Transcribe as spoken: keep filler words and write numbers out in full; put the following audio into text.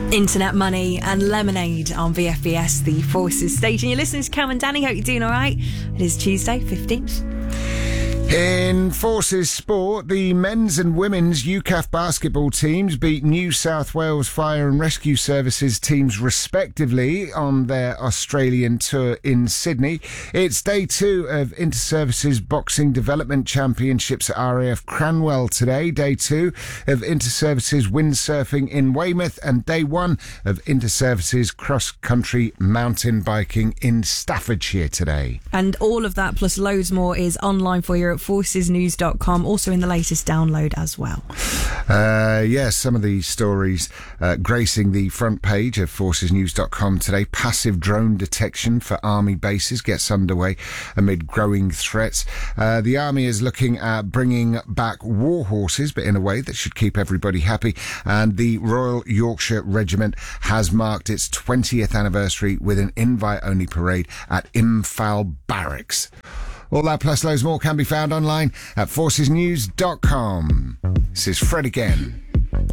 Internet Money and Lemonade on V F B S, the Forces station. You're listening to Cam and Danny. Hope you're doing all right. It is Tuesday, fifteenth. In Forces Sport, the men's and women's U C A F basketball teams beat New South Wales Fire and Rescue Services teams respectively on their Australian tour in Sydney. It's day two of Interservices Boxing Development Championships at R A F Cranwell today, day two of Interservices Windsurfing in Weymouth, and day one of Interservices Cross Country Mountain Biking in Staffordshire today. And all of that plus loads more is online for you at forces news dot com, also in the latest download as well. Uh, yes, yeah, some of the stories uh, gracing the front page of forces news dot com today. Passive drone detection for army bases gets underway amid growing threats. Uh, the army is looking at bringing back war horses, but in a way that should keep everybody happy. And the Royal Yorkshire Regiment has marked its twentieth anniversary with an invite-only parade at Imphal Barracks. All that plus loads more can be found online at forces news dot com. This is Fred again.